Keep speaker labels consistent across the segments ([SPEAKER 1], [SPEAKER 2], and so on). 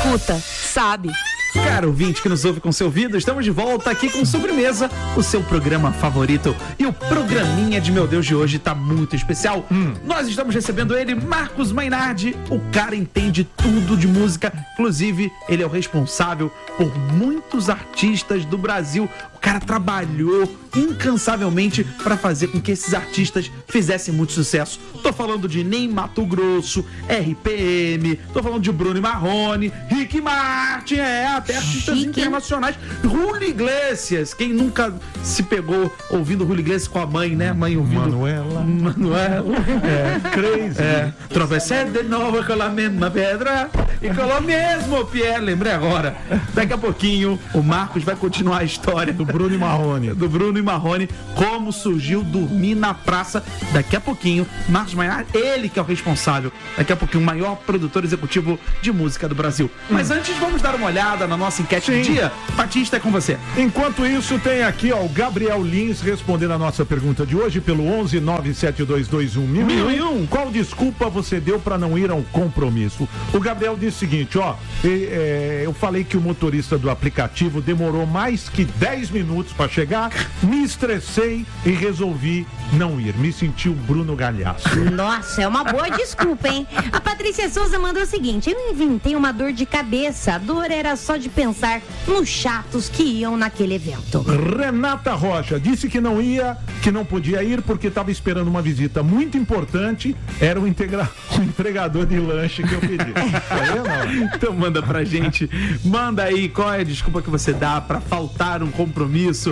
[SPEAKER 1] escuta, sabe.
[SPEAKER 2] Caro ouvinte que nos ouve com seu ouvido, estamos de volta aqui com Sobremesa, o seu programa favorito. E o programinha de meu Deus de hoje tá muito especial. Nós estamos recebendo ele, Marcos Mainardi. O cara entende tudo de música, inclusive ele é o responsável por muitos artistas do Brasil. O cara trabalhou incansavelmente para fazer com que esses artistas fizessem muito sucesso. Tô falando de Ney Matogrosso, RPM, tô falando de Bruno Marrone, Rick Martin, até artistas internacionais. Julio Iglesias, quem nunca se pegou ouvindo Julio Iglesias com a mãe, né? Mãe ouvindo Manuela.
[SPEAKER 3] Crazy.
[SPEAKER 2] Tropecé de novo com a mesma pedra e com o mesmo pé. Lembrei agora. Daqui a pouquinho o Marcos vai continuar a história do
[SPEAKER 3] Bruno e Marrone.
[SPEAKER 2] Do Bruno e Marrone, como surgiu Dormir na Praça. Daqui a pouquinho, Marcos Mainardi, ele que é o responsável, daqui a pouquinho, o maior produtor executivo de música do Brasil. Mas antes, vamos dar uma olhada na nossa enquete do dia. Batista, é com você.
[SPEAKER 3] Enquanto isso, tem aqui o Gabriel Lins respondendo a nossa pergunta de hoje pelo 11-97221-1001. Qual desculpa você deu para não ir ao compromisso? O Gabriel disse o seguinte, eu falei que o motorista do aplicativo demorou mais que 10 minutos para chegar, me estressei e resolvi não ir. Me senti o Bruno Galhaço.
[SPEAKER 4] Nossa, é uma boa desculpa, hein? A Patrícia Souza mandou o seguinte: eu inventei uma dor de cabeça. A dor era só de pensar nos chatos que iam naquele evento.
[SPEAKER 3] Renata Rocha disse que não ia, que não podia ir porque estava esperando uma visita muito importante. Era o entregador de lanche que eu pedi.
[SPEAKER 2] Então manda pra gente. Manda aí qual é a desculpa que você dá pra faltar um compromisso.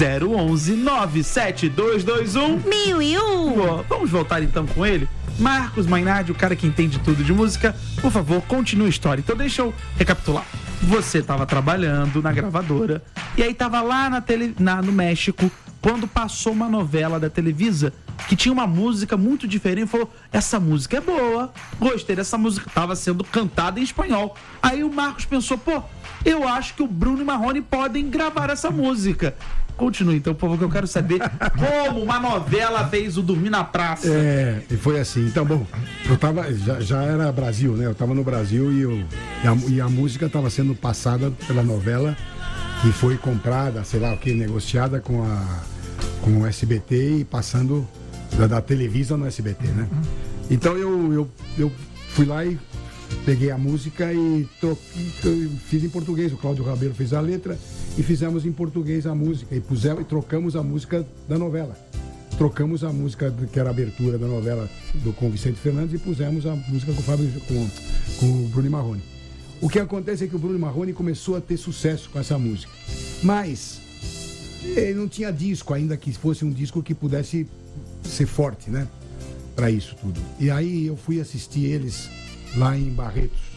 [SPEAKER 2] 011-97221-1001. Vamos voltar então com ele. Marcos Mainardi, o cara que entende tudo de música. Por favor, continue a história. Então deixa eu recapitular. Você estava trabalhando na gravadora e aí estava lá no México quando passou uma novela da Televisa que tinha uma música muito diferente. Falou, essa música é boa, gostei dessa música. Estava sendo cantada em espanhol. Aí o Marcos pensou, eu acho que o Bruno e Marrone podem gravar essa música. Continue então, por favor, que eu quero saber como uma novela fez o Dormir na Praça.
[SPEAKER 5] E foi assim. Então, bom, eu tava, já era Brasil, né? Eu tava no Brasil e a música tava sendo passada pela novela que foi comprada, sei lá o que, negociada com o SBT e passando da Televisa no SBT, né? Então eu fui lá e peguei a música e fiz em português. O Cláudio Rabelo fez a letra e fizemos em português a música e trocamos a música da novela. Trocamos a música que era a abertura da novela com o Vicente Fernandes e pusemos a música com o Bruno e Marrone. O que acontece é que o Bruno e Marrone começou a ter sucesso com essa música, mas ele não tinha disco ainda que fosse um disco que pudesse ser forte, né? Para isso tudo. E aí eu fui assistir eles lá em Barretos.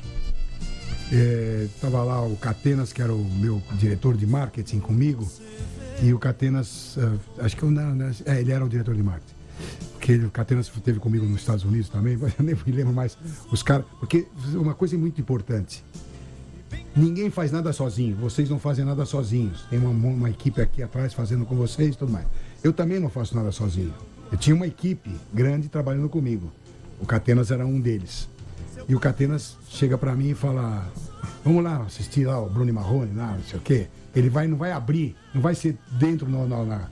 [SPEAKER 5] Tava lá o Catenas, que era o meu diretor de marketing comigo, e o Catenas, acho que ele era o diretor de marketing, porque o Catenas esteve comigo nos Estados Unidos também, mas eu nem me lembro mais os caras, porque uma coisa muito importante, ninguém faz nada sozinho, vocês não fazem nada sozinhos, tem uma equipe aqui atrás fazendo com vocês e tudo mais. Eu também não faço nada sozinho, eu tinha uma equipe grande trabalhando comigo, o Catenas era um deles. E o Catenas chega pra mim e fala, vamos lá assistir lá o Bruno e Marrone, lá, não sei o quê. Ele não vai abrir, não vai ser dentro do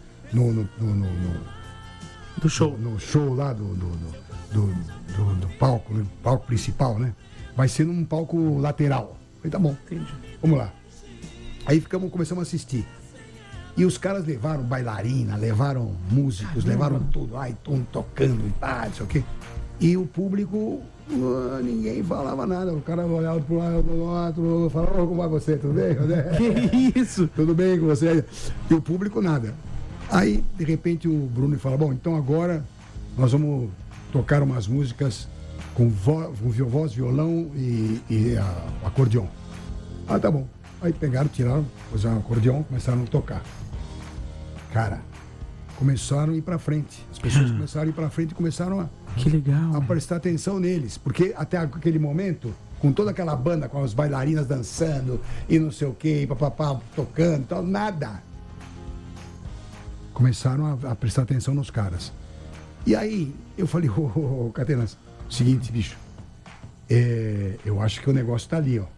[SPEAKER 5] show. No show lá do palco, né? Palco principal, né? Vai ser num palco lateral. Eu falei, tá bom, entendi. Vamos lá. Aí começamos a assistir. E os caras levaram bailarina, levaram músicos, levaram tudo, tocando e tal, não sei o quê. E o público, ninguém falava nada. O cara olhava pro lado do outro, falava, como vai você? Tudo bem?
[SPEAKER 2] Que isso?
[SPEAKER 5] Tudo bem com você? E o público nada. Aí, de repente, o Bruno fala, bom, então agora nós vamos tocar umas músicas com voz, violão e acordeon. Ah, tá bom. Aí pegaram, tiraram, usaram o acordeon, começaram a tocar. Cara, começaram a ir pra frente. As pessoas começaram a ir pra frente e começaram
[SPEAKER 2] que legal,
[SPEAKER 5] a prestar atenção neles. Porque até aquele momento, com toda aquela banda, com as bailarinas dançando e não sei o que, papapá, tocando e tal, nada. Começaram a prestar atenção nos caras. E aí, eu falei, Catenas, seguinte, bicho, eu acho que o negócio tá ali, ó.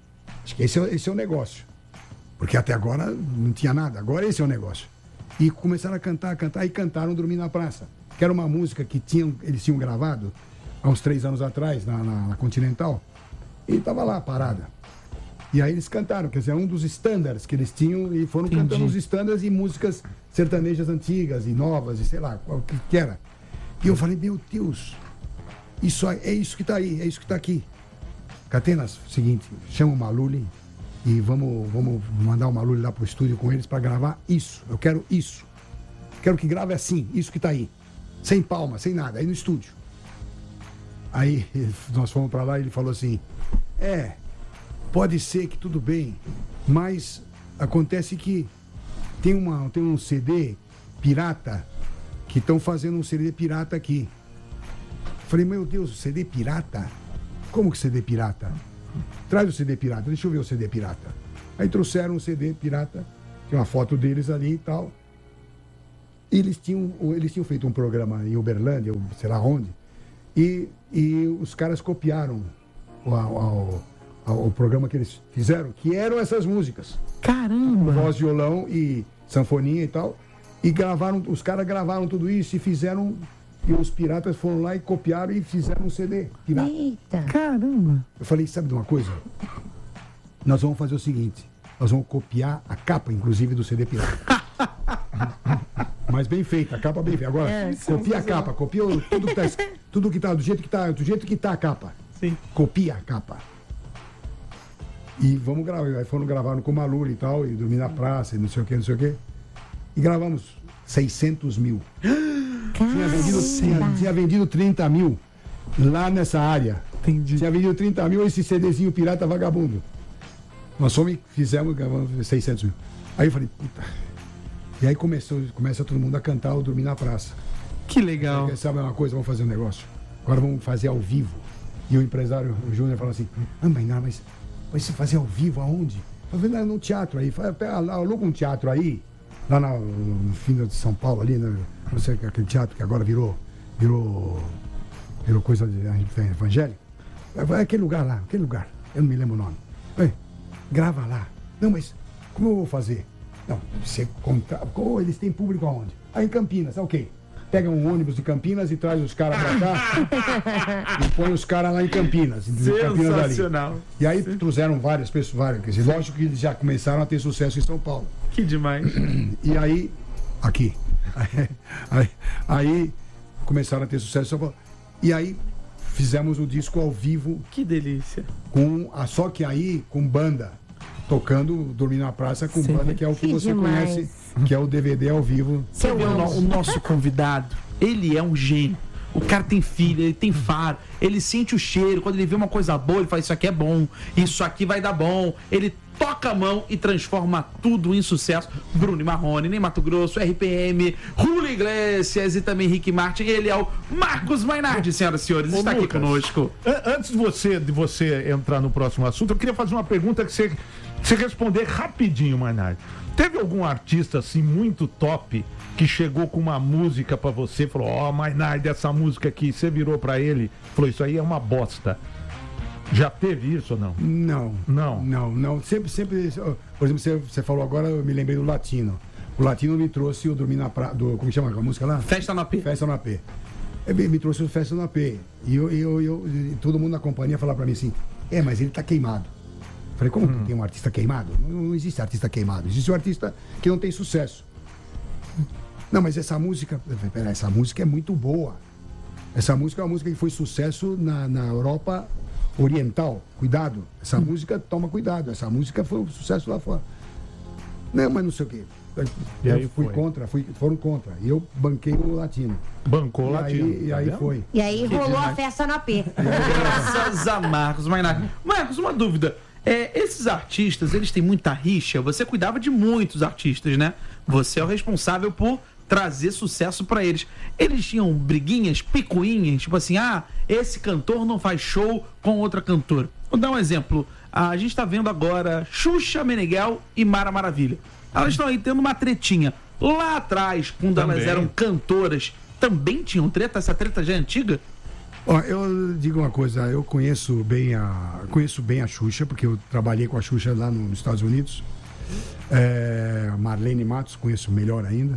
[SPEAKER 5] Acho que esse é o negócio. Porque até agora não tinha nada. Agora esse é o negócio. E começaram a cantar, e cantaram Dormir na Praça. Que era uma música que eles tinham gravado há uns 3 anos atrás, na Continental. E estava lá, parada. E aí eles cantaram, quer dizer, um dos standards que eles tinham, e foram cantando os standards e músicas sertanejas antigas e novas, e sei lá, o que era. E eu falei, meu Deus, é isso que está aí, é isso que está aqui. Catenas, seguinte, chama o Maluli e vamos mandar o Maluli lá pro estúdio com eles para gravar isso. Eu quero isso. Quero que grave assim, isso que está aí. Sem palma, sem nada, aí no estúdio. Aí nós fomos para lá e ele falou assim, pode ser que tudo bem, mas acontece que tem um CD pirata, que estão fazendo um CD pirata aqui. Falei, meu Deus, CD pirata? Como que CD pirata? Traz o CD pirata, deixa eu ver o CD pirata. Aí trouxeram um CD pirata, tinha uma foto deles ali e tal. E eles tinham feito um programa em Uberlândia, sei lá onde, e os caras copiaram o programa que eles fizeram, que eram essas músicas.
[SPEAKER 2] Caramba!
[SPEAKER 5] Voz, violão e sanfoninha e tal. E os caras gravaram tudo isso e fizeram. E os piratas foram lá e copiaram e fizeram um CD pirata.
[SPEAKER 4] Eita!
[SPEAKER 2] Caramba!
[SPEAKER 5] Eu falei, sabe de uma coisa? Nós vamos fazer o seguinte: nós vamos copiar a capa, inclusive, do CD pirata. Mas bem feita, a capa bem feita. Agora, copia a capa, copia tudo que tá do jeito que tá a capa.
[SPEAKER 2] Sim.
[SPEAKER 5] Copia a capa. E vamos gravar. Aí foram gravando com o Maluli e tal, e Dormir na Praça, e não sei o que. E gravamos 600 mil. Tinha vendido 30 mil lá nessa área.
[SPEAKER 2] Entendi.
[SPEAKER 5] Tinha vendido 30 mil esse CDzinho pirata vagabundo. Nós fizemos, gravamos 600 mil. Aí eu falei, puta. E aí começa todo mundo a cantar o Dormir na Praça.
[SPEAKER 2] Que legal.
[SPEAKER 5] Aí, sabe uma coisa? Vamos fazer um negócio. Agora vamos fazer ao vivo. E o empresário, o Júnior, falou assim, mas você fazer ao vivo aonde? Eu falei, no teatro aí. Aluga um teatro aí, lá no fim de São Paulo, ali, né? Não sei, aquele teatro que agora virou coisa de evangélica. Aquele lugar. Eu não me lembro o nome. Grava lá. Não, mas como eu vou fazer? Não, você conta. Eles têm público aonde? Em Campinas, ok. Pega um ônibus de Campinas e traz os caras pra cá e põe os caras lá em Campinas.
[SPEAKER 2] Sensacional.
[SPEAKER 5] Ali. E aí trouxeram várias pessoas, quer dizer, lógico que eles já começaram a ter sucesso em São Paulo.
[SPEAKER 2] Que demais.
[SPEAKER 5] E aí, aqui. Aí começaram a ter sucesso em São Paulo. E aí fizemos o disco ao vivo.
[SPEAKER 2] Que delícia.
[SPEAKER 5] Só que aí com banda. Tocando Dormir na Praça com banda, que é o que você
[SPEAKER 4] demais.
[SPEAKER 5] conhece, que é o DVD ao vivo.
[SPEAKER 2] Você vê o nosso convidado, ele é um gênio. O cara tem filha, ele tem faro, ele sente o cheiro. Quando ele vê uma coisa boa, ele fala, isso aqui é bom, isso aqui vai dar bom. Ele toca a mão e transforma tudo em sucesso. Bruno e Marrone, Ney Mato Grosso, RPM, Julio Iglesias e também Rick Martin. Ele é o Marcos Mainardi, senhoras e senhores, está aqui conosco.
[SPEAKER 3] Antes de você entrar no próximo assunto, eu queria fazer uma pergunta que você responder rapidinho, Mainardi. Teve algum artista assim muito top que chegou com uma música pra você, falou, Mainardi, essa música aqui, você virou pra ele, falou, isso aí é uma bosta. Já teve isso ou não?
[SPEAKER 5] Não. Sempre. Por exemplo, você falou agora, eu me lembrei do Latino. O Latino me trouxe o Dormir na Praça. Como chama a música lá?
[SPEAKER 2] Festa no AP.
[SPEAKER 5] Festa no AP. Me trouxe o Festa no AP. E todo mundo na companhia falava pra mim assim, mas ele tá queimado. Falei, como que tem um artista queimado? Não existe artista queimado. Existe um artista que não tem sucesso. Não, mas essa música é muito boa. Essa música é uma música que foi sucesso na Europa Oriental. Cuidado. Essa música, toma cuidado. Essa música foi um sucesso lá fora. Não, mas não sei o quê.
[SPEAKER 3] E aí
[SPEAKER 5] foram contra. E eu banquei o Latino.
[SPEAKER 3] Bancou o Latino.
[SPEAKER 5] E aí foi.
[SPEAKER 4] E aí rolou a festa no AP.
[SPEAKER 2] Graças a Marcos Mainardi. Marcos, uma dúvida. Esses artistas, eles têm muita rixa. Você cuidava de muitos artistas, né? Você é o responsável por trazer sucesso pra eles. Eles tinham briguinhas, picuinhas, tipo assim, esse cantor não faz show com outra cantora. Vou dar um exemplo. A gente tá vendo agora Xuxa Meneghel e Mara Maravilha. Elas estão aí tendo uma tretinha. Lá atrás, quando elas eram cantoras, também tinham treta? Essa treta já é antiga?
[SPEAKER 5] Ó, eu digo uma coisa, eu conheço bem a Xuxa, porque eu trabalhei com a Xuxa lá nos Estados Unidos. Marlene Matos, conheço melhor ainda.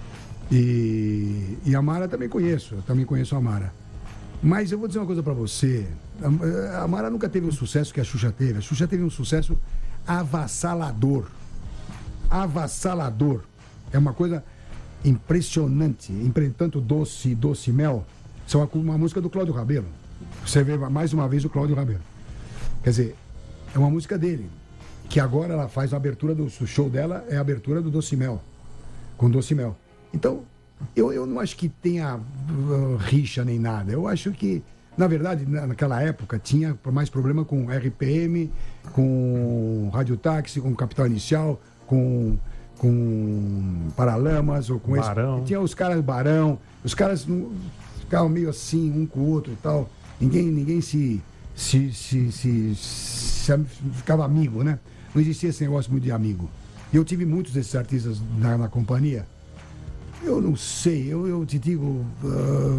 [SPEAKER 5] E a Mara também conheço, eu também conheço a Mara. Mas eu vou dizer uma coisa pra você, a Mara nunca teve o sucesso que a Xuxa teve. A Xuxa teve um sucesso avassalador. Avassalador. É uma coisa impressionante. Tanto Doce Mel, isso é uma música do Cláudio Rabelo. Você vê mais uma vez o Cláudio Rabelo. Quer dizer, é uma música dele, que agora ela faz a abertura do show dela, é a abertura do Doce Mel, com Doce Mel. Então, eu não acho que tenha rixa nem nada. Eu acho que, na verdade, naquela época, tinha mais problema com RPM, com Radiotáxi, com Capital Inicial, com Paralamas, ou com
[SPEAKER 3] Barão.
[SPEAKER 5] esse. Tinha os caras Barão, os caras ficavam meio assim, um com o outro e tal. Ninguém se ficava amigo, né? Não existia esse negócio muito de amigo. E eu tive muitos desses artistas na companhia. Eu não sei, eu te digo,